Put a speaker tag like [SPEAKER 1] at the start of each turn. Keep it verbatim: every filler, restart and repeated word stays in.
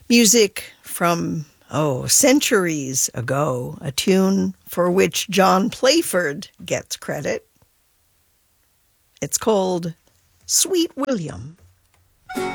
[SPEAKER 1] Music from, oh, centuries ago, a tune for which John Playford gets credit. It's called Sweet William.